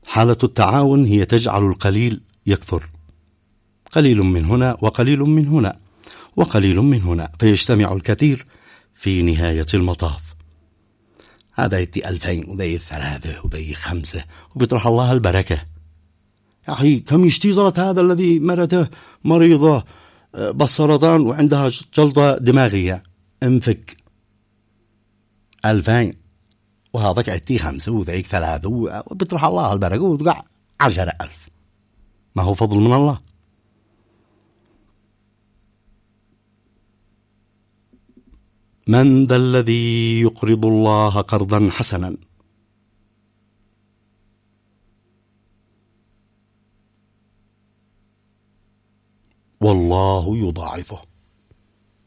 حالة التعاون هي تجعل القليل يكثر، قليل من هنا وقليل من هنا وقليل من هنا، فيجتمع الكثير في نهاية المطاف. هذا يدي 2000 وذي 3 وذي 5 وبيطرح الله البركة. يا أخي كم يشتي زرت هذا الذي مرته مريضة بالسرطان وعندها جلطة دماغية، انفك 2000 وهذاك عدتي 5 وذيك 3 وبيطرح الله البركة وتقع 10,000. ما هو فضل من الله. من ذا الذي يقرض الله قرضا حسنا والله يضاعفه